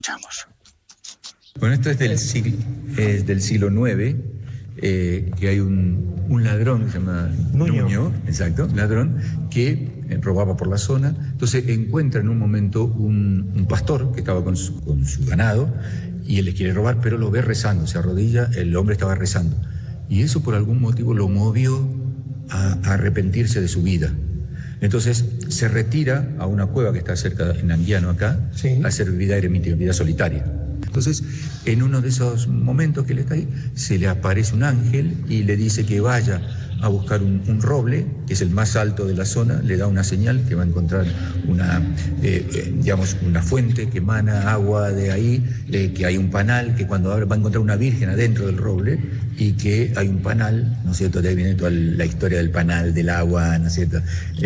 Escuchamos. Bueno, esto es del siglo IX, que hay un ladrón que se llama Nuño, exacto, ladrón, que robaba por la zona. Entonces encuentra en un momento un pastor que estaba con su ganado y él le quiere robar, pero lo ve rezando, se arrodilla, el hombre estaba rezando. Y eso por algún motivo lo movió a arrepentirse de su vida. Entonces se retira a una cueva que está cerca, en Anguiano acá, a hacer vida eremítica, vida solitaria. Entonces, en uno de esos momentos que él está ahí, se le aparece un ángel y le dice que vaya a buscar un roble, que es el más alto de la zona, le da una señal que va a encontrar una fuente que emana agua de ahí, que hay un panal, que cuando abre va a encontrar una virgen adentro del roble y que hay un panal, ¿no es cierto? De ahí viene toda la historia del panal, del agua, ¿no es cierto?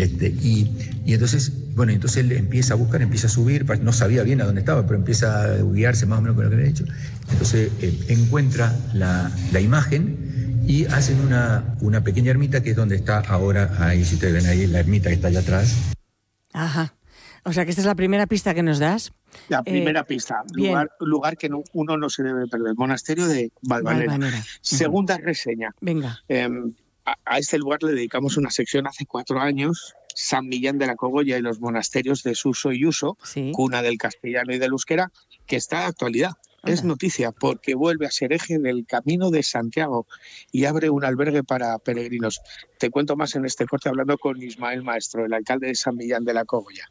Y entonces... Bueno, entonces él empieza a buscar, empieza a subir, no sabía bien a dónde estaba, pero empieza a guiarse más o menos con lo que había hecho. Entonces encuentra la imagen y hacen una pequeña ermita que es donde está ahora, ahí si ustedes ven ahí, la ermita que está allá atrás. Ajá. O sea que esta es la primera pista que nos das. La primera pista, lugar que uno no se debe perder, el monasterio de Valvanera. Segunda reseña. Venga. A este lugar le dedicamos una sección hace 4 años, San Millán de la Cogolla y los monasterios de Suso y Uso, cuna del castellano y del euskera, que está de actualidad. Es noticia porque vuelve a ser eje del Camino de Santiago y abre un albergue para peregrinos. Te cuento más en este corte hablando con Ismael Maestro, el alcalde de San Millán de la Cogolla.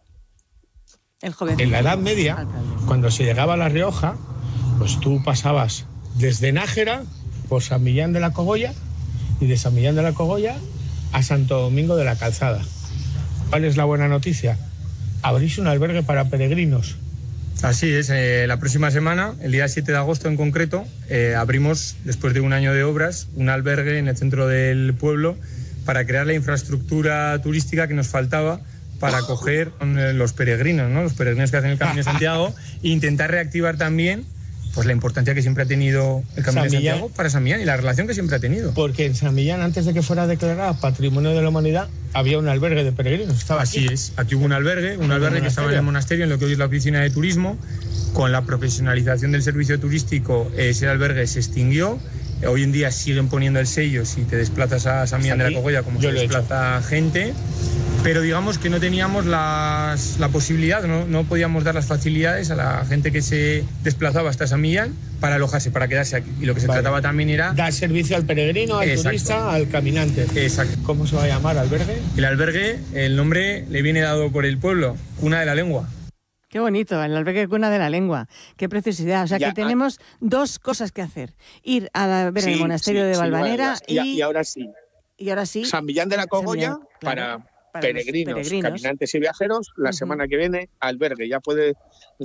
El joven. En la Edad Media, cuando se llegaba a La Rioja, pues tú pasabas desde Nájera por San Millán de la Cogolla y de San Millán de la Cogolla a Santo Domingo de la Calzada. ¿Cuál es la buena noticia? Abrís un albergue para peregrinos. Así es, la próxima semana, el día 7 de agosto en concreto, abrimos, después de un año de obras, un albergue en el centro del pueblo para crear la infraestructura turística que nos faltaba para acoger los peregrinos, ¿no? Los peregrinos que hacen el Camino de Santiago, e intentar reactivar también pues la importancia que siempre ha tenido el Camino de Santiago para San Millán y la relación que siempre ha tenido. Porque en San Millán, antes de que fuera declarada Patrimonio de la Humanidad, había un albergue de peregrinos. Estaba Así es, aquí hubo un albergue que estaba en el monasterio, en lo que hoy es la oficina de turismo. Con la profesionalización del servicio turístico, ese albergue se extinguió. Hoy en día siguen poniendo el sello si te desplazas a San Millán de la Cogolla, como se desplaza gente. Pero digamos que no teníamos la posibilidad, no podíamos dar las facilidades a la gente que se desplazaba hasta San Millán para alojarse, para quedarse aquí. Y lo que se trataba también era... dar servicio al peregrino, al turista, al caminante. Exacto. ¿Cómo se va a llamar albergue? El albergue, el nombre le viene dado por el pueblo, Cuna de la Lengua. Qué bonito, el albergue Cuna de la Lengua. Qué preciosidad. O sea que tenemos 2 cosas que hacer. Ir a ver el monasterio de Valvanera y ahora sí. Y ahora sí. San Millán de la Cogolla para peregrinos, caminantes y viajeros. La semana que viene, albergue. Ya puede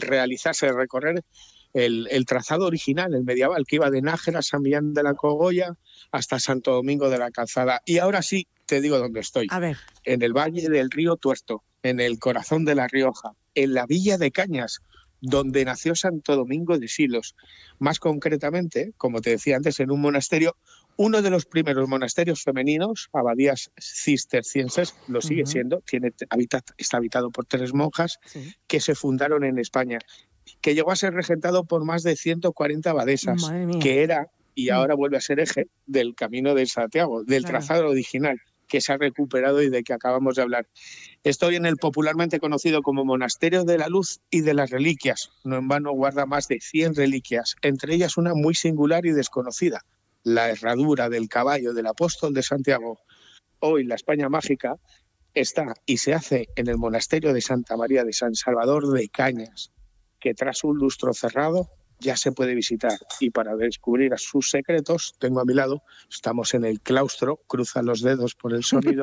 recorrer el trazado original, el medieval, que iba de Nájera, San Millán de la Cogolla, hasta Santo Domingo de la Calzada. Y ahora sí, te digo dónde estoy. A ver. En el valle del río Tuerto, en el corazón de La Rioja, en la villa de Cañas, donde nació Santo Domingo de Silos. Más concretamente, como te decía antes, en un monasterio, uno de los primeros monasterios femeninos, abadías cistercienses, lo sigue siendo, está habitado por 3 monjas que se fundaron en España, que llegó a ser regentado por más de 140 abadesas, que era y ahora vuelve a ser eje del Camino de Santiago, del trazado original, que se ha recuperado y de que acabamos de hablar. Estoy en el popularmente conocido como Monasterio de la Luz y de las Reliquias. No en vano guarda más de 100 reliquias, entre ellas una muy singular y desconocida, la herradura del caballo del apóstol de Santiago. Hoy la España mágica está y se hace en el Monasterio de Santa María de San Salvador de Cañas, que tras un lustro cerrado ya se puede visitar. Y para descubrir sus secretos, tengo a mi lado, estamos en el claustro, cruza los dedos por el sonido,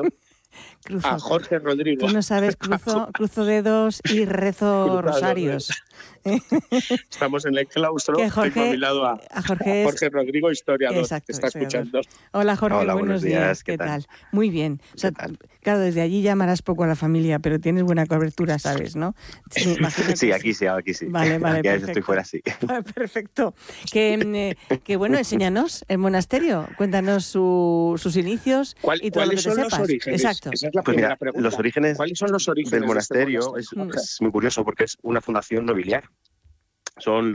a Jorge Rodrigo. Tú no sabes, cruzo dedos y rezo rosarios. Estamos en el claustro, tengo a mi lado a Jorge Rodrigo, historiador, que está escuchando. Hola Jorge, hola, buenos días. ¿Qué tal? Muy bien. O sea, claro, desde allí llamarás poco a la familia, pero tienes buena cobertura, ¿sabes, no? Sí, aquí sí. Vale, aquí estoy fuera, sí. Perfecto. Que bueno, enséñanos el monasterio, cuéntanos sus inicios y todo lo que te sepas. ¿Cuáles son los orígenes? Exacto. Esa es la primera pregunta. Los orígenes, ¿cuáles son los orígenes del monasterio? Es muy curioso porque es una fundación nobiliaria. Son